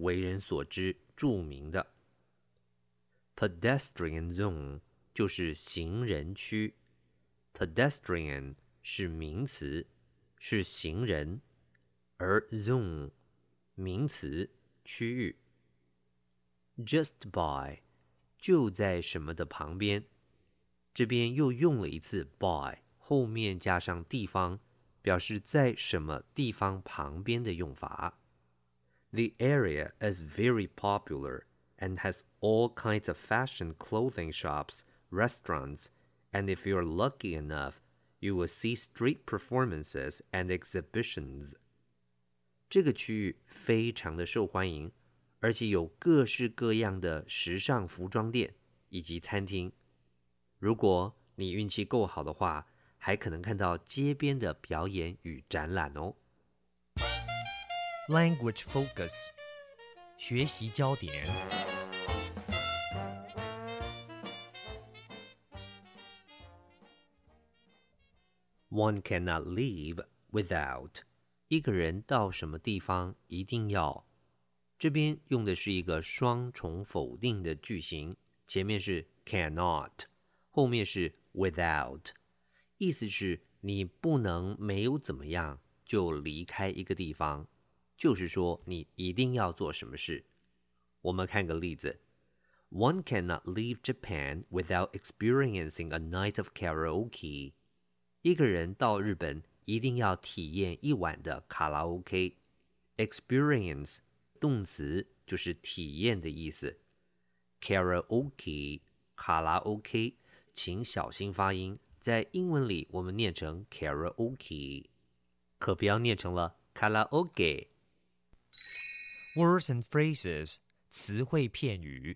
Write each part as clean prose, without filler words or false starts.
为人所知著名的。Pedestrian zone 就是行人区， Pedestrian 是名词，是行人，而 zone 名词，区域。Just by 就在什么的旁边，这边又用了一次 by， 后面加上地方，表示在什么地方旁边的用法。The area is very popular and has all kinds of fashion clothing shops, restaurants, and if you're lucky enough, you will see street performances and exhibitions. 这个区域非常的受欢迎，而且有各式各样的时尚服装店以及餐厅。如果你运气够好的话，还可能看到街边的表演与展览哦。 Language focus 学习焦点。 One cannot leave without 一个人到什么地方一定要，这边用的是一个双重否定的句型，前面是 cannot， 后面是 without， 意思是你不能没有怎么样就离开一个地方，就是说你一定要做什么事。我们看个例子， One cannot leave Japan without experiencing a night of karaoke。 一个人到日本一定要体验一晚的卡拉 OK。 Experience 动词就是体验的意思， Karaoke 卡拉 OK， 请小心发音，在英文里我们念成 Karaoke， 可不要念成了卡拉 OK。 Words and phrases 词汇片语。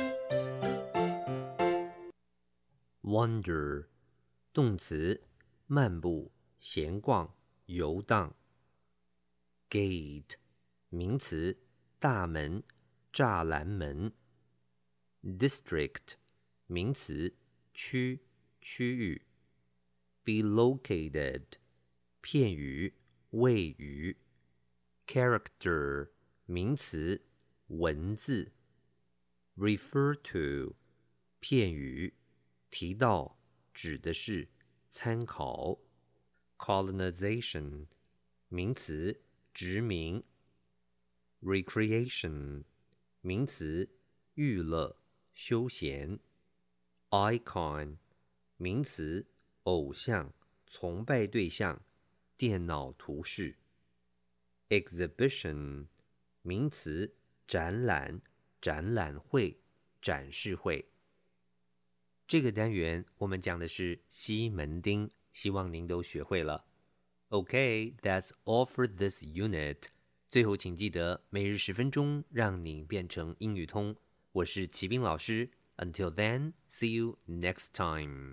Wander 动词，漫步、闲逛、游荡。Gate 名词，大门、栅栏门。District 名词，区、区域。Be located 片语，位于。Character 名词，文字。Refer to 片语，提到，指的是，参考。Colonization 名词，殖民。Recreation 名词，娱乐、休闲。Icon 名词，偶像、崇拜对象、电脑图示。Exhibition 名词，展览、展览会、展示会。这个单元我们讲的是西门町，希望您都学会了。Okay, that's all for this unit. 最后请记得每日10分钟，让你变成英语通。我是齐斌老师。Until then, see you next time.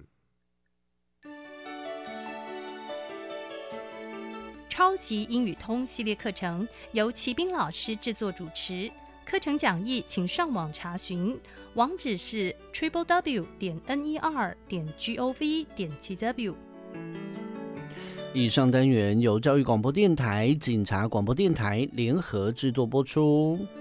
超级英语通系列课程由齐斌老师制作主持，课程讲义请上网查询，网址是 www.ner.gov.tw。 以上单元由教育广播电台、警察广播电台联合制作播出。